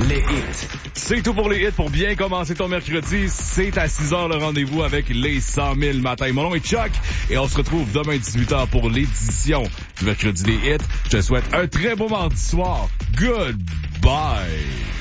Les hits. C'est tout pour les hits. Pour bien commencer ton mercredi, c'est à 6h le rendez-vous avec les 100 000 matins. Mon nom est Chuck et on se retrouve demain 18h pour l'édition du mercredi des hits. Je te souhaite un très beau mardi soir. Goodbye.